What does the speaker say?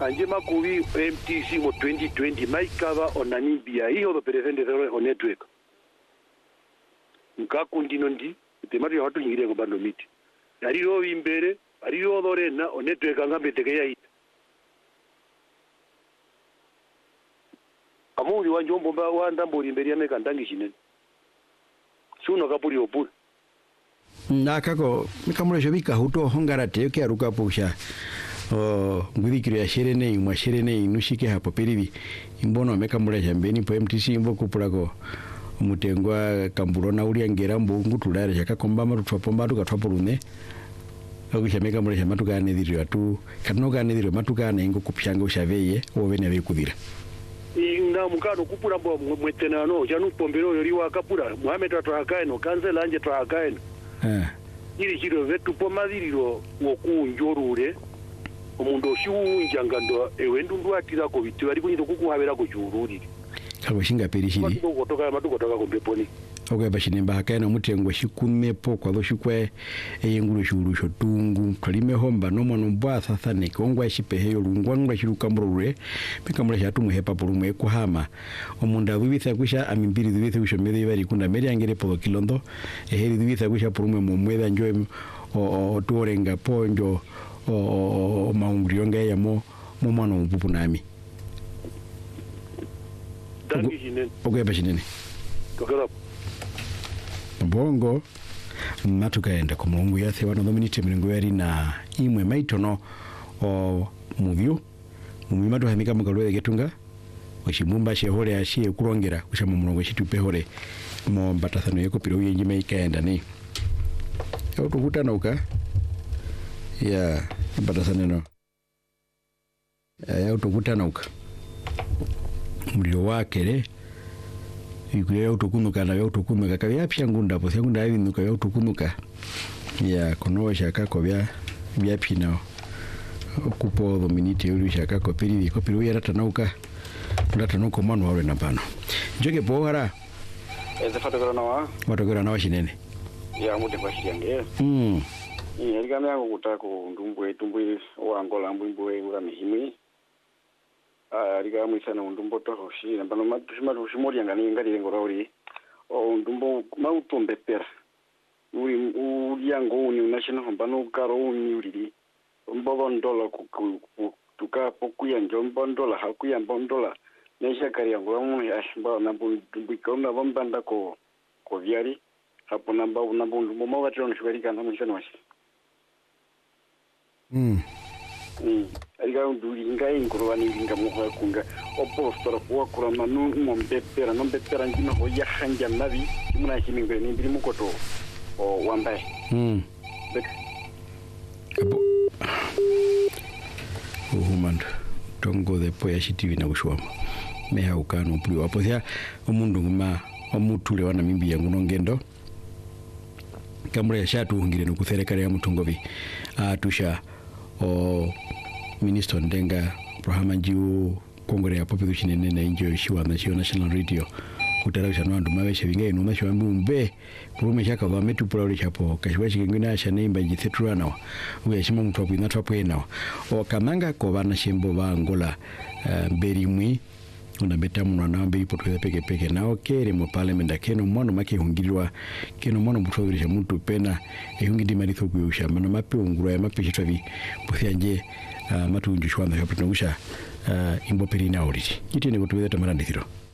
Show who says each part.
Speaker 1: anje makuvi MTC mo 2020 maikava o Namibia hiyo do presente o network nkakundino ndi temati ya watu nyingire ko bando miti yariro imbere ariyo dorena o network angambeteke yaita amuri wanjombo mba wandambori imbere yameka ndangi chinene suno kapuri opura
Speaker 2: nakako mikamulesho bika huto hongarate yoke aruka pusha ngwidikiro ya sherene imwa sherene inushike hapo pirivi imbono mekamulesha mbeni po MTC imbo kupulako mutengwa kamburona uri angera mbungu tulare chakakomba matutwapomba tukatwapulune okushameka mulesha matukane dhiri atu katinoka dhiri matukane ingo kupshanga ushaveye ovene avekudhira
Speaker 1: na mukano kupura mbo mwetenano chanu pombero yori wakapura Muhammad atakaeno kansela anje atakaeno iri chiro vetu pomadhiriro wokunjorure omundu oshiunja ngando ewendundu atira ko bitu bari kunyito kukuhabera ko jururi
Speaker 2: kabo shinga perishiri
Speaker 1: matukotoka kombeponi
Speaker 2: okwe bashinemba hakaena mutengo shikumepo kwa doshikwe eyenguru shurusho tungu kalime homba no mwana mbwa sathane kongwa shipeheyo lungwangwa shirukamburure pekamura shatu muhepa pulumwe kuhama omunda wibitha kusha amimbiri wibitha kusha mede bari kunda meri angere polo kilondo eheri wibitha kusha pulumwe momweda njoe o tuorenga ponjo o maungriyo ngaya mo mwana mpupu nami
Speaker 1: dangi jinen
Speaker 2: okwe bashinene
Speaker 1: kokera
Speaker 2: bongo matukaenda ku mulungu yathe wano dominite milingo yari na imwe maitono o muvyo mumimatu hamika mukalwele getunga oshimumba shehole ashiye kulongera kushama mulungu shitupe hole mo batathano yeko piro yenji maikaenda ni tukutana uka ya batathano no ya tukutana uka mulio wakere ikuya utukunuka na utukunuka kabya pyangunda po segunda binuka ya utukunuka ya kono shaka ko bya pina okupo dominite yuri shaka ko piri ko piri ya ratanauka ratanauko manu wale na pano joge bohara
Speaker 1: eze fatogora na washinene ya mude kwashiyange yari yangu kutako ndumbwe wa Angola mbwe ura mihimi riga mwisana undumbo tohoshi nambano matushimori yangani ngari ngorori o ndumbo mautombe pera uri yango ni national hombano karo ni uriri mbogo ndola tuka pokuya njombo ndola hakuya mbondola nesha kari yango mu yashimba na ndumbo ikona bombanda ko vyari hapo namba ndumbo mawatiro nshwerika na mshana washi ariga nduri ngai ngurwani linga muha kunga opostora kwa kura manu mombepera nombepera ngina ho yahanja nabi muna himingwe ni ndiri mukoto o wambaye
Speaker 2: abo uhumanda tongo de poya shitivi na kushwama meha ukano puli wapo sia omundu nguma omutule wana mimbi yangu nongendo kamura ya shatu hungire nukutherekare ya mutungovi atusha o Minister Ndenga Brahma Jiu Kongore ya Popi Chinene na Injo Shiwa na Shio National Radio kutarakisha nwandu mawesha vingai nuna shiwa mbe kurume shaka wa metu pula uli chapo kashiwashi kengwina asha neimba jithetura nawa uwe shima mtuwapu inatuwapu enawa o kamanga kwa wana shembo wa Angola mberi mwi unabeta mwana nao mberi potuweza peke nao kere mo parliament keno mwana maki hungiriwa keno mwana mtuwawirisha mtu pena hungidi maritho kuyusha mana mapi ungurua ya mapi shitwavi puthia nje matu unjushwana hapo tunagusha imbo peri na oriji. Kiti ni kutuweza tamarandithiro.